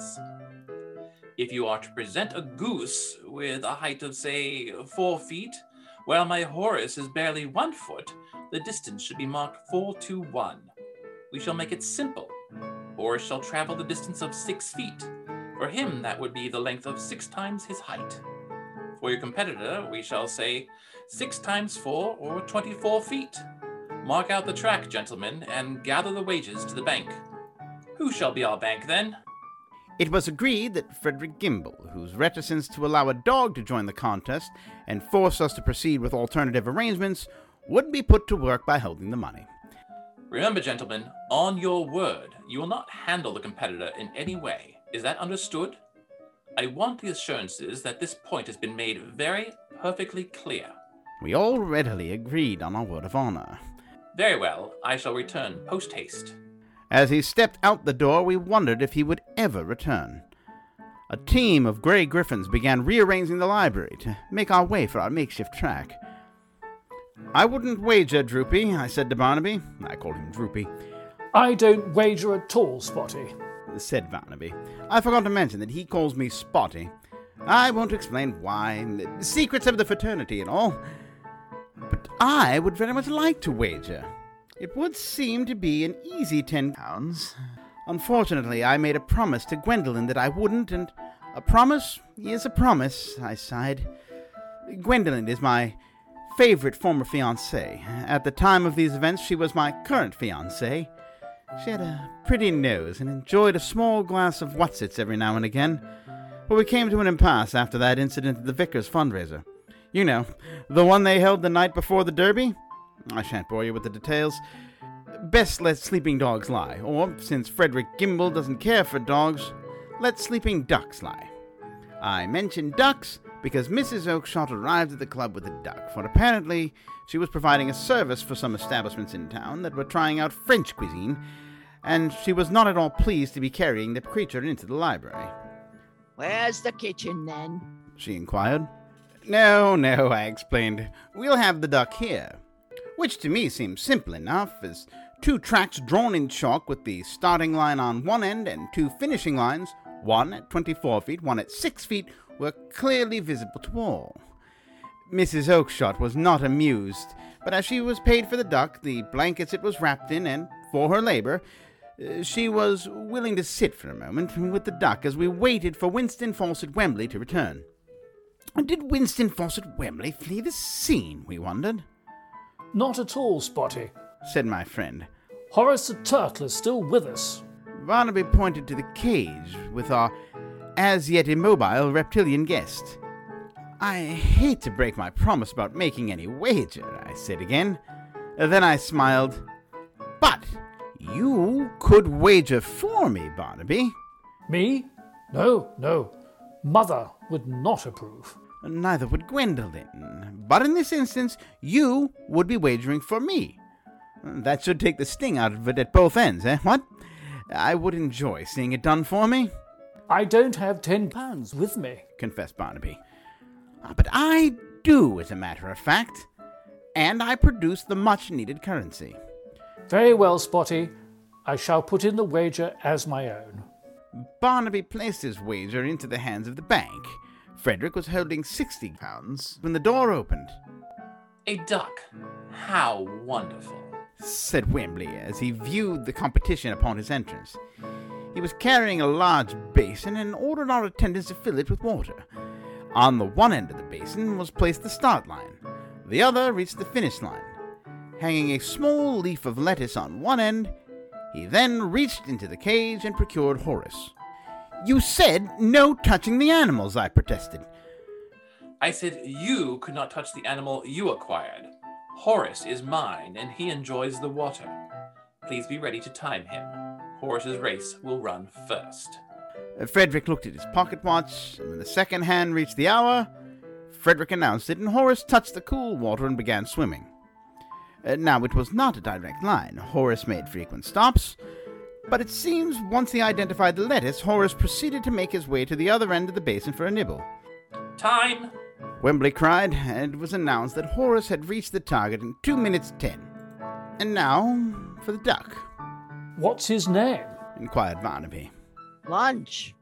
distance. If you are to present a goose with a height of, say, 4 feet, while my Horace is barely 1 foot, the distance should be marked 4 to 1. We shall make it simple. Horace shall travel the distance of 6 feet. For him, that would be the length of 6 times his height. For your competitor, we shall say 6 times 4, or 24 feet. Mark out the track, gentlemen, and gather the wages to the bank. Who shall be our bank, then? It was agreed that Frederick Gimble, whose reticence to allow a dog to join the contest and force us to proceed with alternative arrangements, would be put to work by holding the money. Remember, gentlemen, on your word, you will not handle the competitor in any way. Is that understood? I want the assurances that this point has been made very perfectly clear. We all readily agreed on our word of honor. Very well, I shall return post-haste. As he stepped out the door, we wondered if he would ever return. A team of gray griffins began rearranging the library to make our way for our makeshift track. "I wouldn't wager, Droopy," I said to Barnaby. I called him Droopy. "I don't wager at all, Spotty," said Barnaby. I forgot to mention that he calls me Spotty. I won't explain why. The secrets of the fraternity and all. But I would very much like to wager. It would seem to be an easy £10. Unfortunately, I made a promise to Gwendolen that I wouldn't, and a promise is a promise, I sighed. Gwendolen is my favorite former fiancée. At the time of these events, she was my current fiancée. She had a pretty nose and enjoyed a small glass of Wutsits every now and again. But we came to an impasse after that incident at the Vickers fundraiser. You know, the one they held the night before the Derby? I shan't bore you with the details. Best let sleeping dogs lie, or, since Frederick Gimble doesn't care for dogs, let sleeping ducks lie. I mentioned ducks because Mrs. Oakshott arrived at the club with a duck, for apparently she was providing a service for some establishments in town that were trying out French cuisine, and she was not at all pleased to be carrying the creature into the library. "Where's the kitchen, then?" she inquired. No, I explained. We'll have the duck here. Which to me seemed simple enough, as 2 tracks drawn in chalk with the starting line on one end and 2 finishing lines, one at 24 feet, one at 6 feet, were clearly visible to all. Mrs. Oakshott was not amused, but as she was paid for the duck, the blankets it was wrapped in, and for her labor, she was willing to sit for a moment with the duck as we waited for Winston Fawcett Wembley to return. Did Winston Fawcett Wembley flee the scene, we wondered? "Not at all, Spotty," said my friend. "Horace the Turtle is still with us." Barnaby pointed to the cage with our as-yet immobile reptilian guest. "I hate to break my promise about making any wager," I said again. Then I smiled. "But you could wager for me, Barnaby." "Me? No. Mother would not approve." "Neither would Gwendolen. But in this instance, you would be wagering for me. That should take the sting out of it at both ends, what? I would enjoy seeing it done for me." "I don't have £10 with me," confessed Barnaby. "But I do, as a matter of fact. And I produce the much-needed currency." "Very well, Spotty. I shall put in the wager as my own." Barnaby placed his wager into the hands of the bank. Frederick was holding £60 when the door opened. A duck. How wonderful, said Wembley as he viewed the competition upon his entrance. He was carrying a large basin and ordered our attendants to fill it with water. On the one end of the basin was placed the start line. The other reached the finish line. Hanging a small leaf of lettuce on one end, he then reached into the cage and procured Horace. "You said no touching the animals," I protested. I said you could not touch the animal you acquired. Horace is mine, and he enjoys the water. Please be ready to time him. Horace's race will run first. Frederick looked at his pocket watch, and when the second hand reached the hour, Frederick announced it, and Horace touched the cool water and began swimming. Now, it was not a direct line. Horace made frequent stops, but it seems once he identified the lettuce, Horace proceeded to make his way to the other end of the basin for a nibble. Time! Wembley cried, and it was announced that Horace had reached the target in 2 minutes 10. "And now for the duck." "What's his name?" inquired Barnaby. "Lunch,"